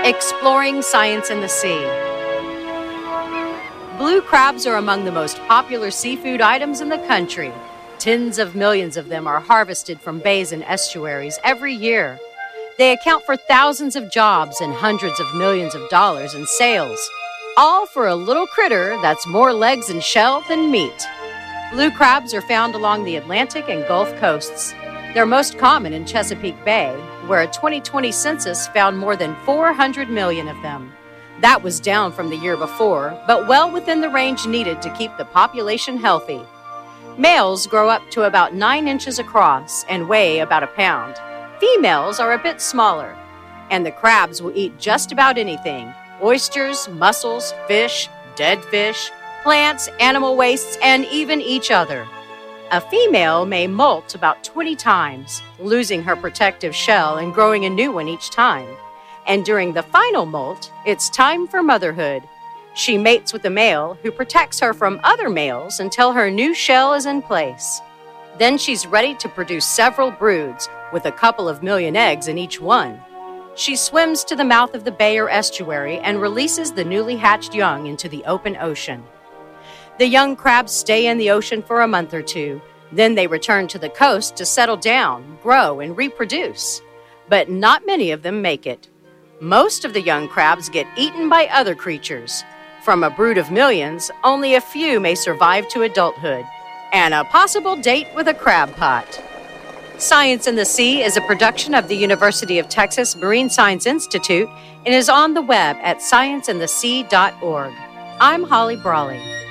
Exploring science in the sea. Blue crabs are among the most popular seafood items in the country. Tens of millions of them are harvested from bays and estuaries every year. They account for thousands of jobs and hundreds of millions of dollars in sales, all for a little critter that's more legs and shell than meat. Blue crabs are found along the Atlantic and Gulf coasts. They're most common in Chesapeake Bay, where a 2020 census found more than 400 million of them. That was down from the year before, but well within the range needed to keep the population healthy. Males grow up to about 9 inches across and weigh about a pound. Females are a bit smaller, and the crabs will eat just about anything: oysters, mussels, fish, dead fish, plants, animal wastes, and even each other. A female may molt about 20 times, losing her protective shell and growing a new one each time. And during the final molt, it's time for motherhood. She mates with a male who protects her from other males until her new shell is in place. Then she's ready to produce several broods, with a couple of million eggs in each one. She swims to the mouth of the bay or estuary and releases the newly hatched young into the open ocean. The young crabs stay in the ocean for a month or two. Then they return to the coast to settle down, grow, and reproduce. But not many of them make it. Most of the young crabs get eaten by other creatures. From a brood of millions, only a few may survive to adulthood, and a possible date with a crab pot. Science in the Sea is a production of the University of Texas Marine Science Institute and is on the web at scienceinthesea.org. I'm Holly Brawley.